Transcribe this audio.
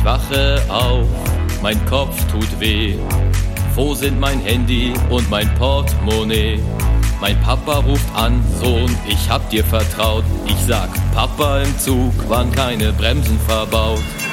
wache auf, mein Kopf tut weh. Wo sind mein Handy und mein Portemonnaie? Mein Papa ruft an, Sohn, ich hab dir vertraut. Ich sag, Papa, im Zug waren keine Bremsen verbaut.